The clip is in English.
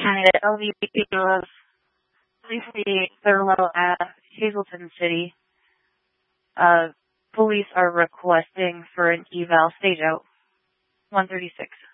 candidate LVP of 348 Thurlow at Hazleton City. Police are requesting for an eval stage out. 136.